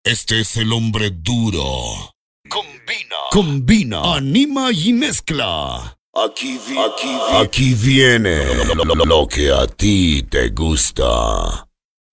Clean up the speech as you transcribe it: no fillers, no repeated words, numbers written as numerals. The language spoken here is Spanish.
Este es el hombre duro. Combina, anima y mezcla. Aquí viene lo que a ti te gusta.